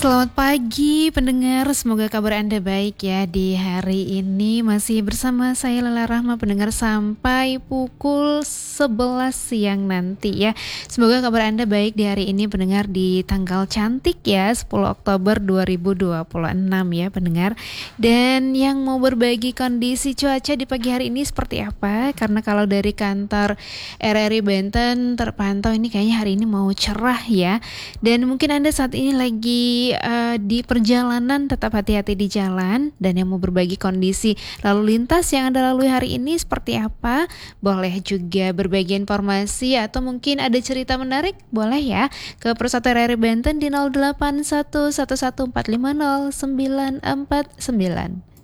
Selamat pagi pendengar, semoga kabar Anda baik ya. Di hari ini masih bersama saya Lala Rahma, pendengar sampai pukul 11 siang nanti ya. Semoga kabar Anda baik di hari ini pendengar, di tanggal cantik ya, 10 Oktober 2026 ya pendengar. Dan yang mau berbagi kondisi cuaca di pagi hari ini seperti apa? Karena kalau dari kantor RRI Banten terpantau ini kayaknya hari ini mau cerah ya. Dan mungkin Anda saat ini lagi di perjalanan, tetap hati-hati di jalan. Dan yang mau berbagi kondisi lalu lintas yang Anda lalui hari ini seperti apa, boleh juga berbagi informasi atau mungkin ada cerita menarik, boleh ya ke Persatu RRI Banten di 08111450949.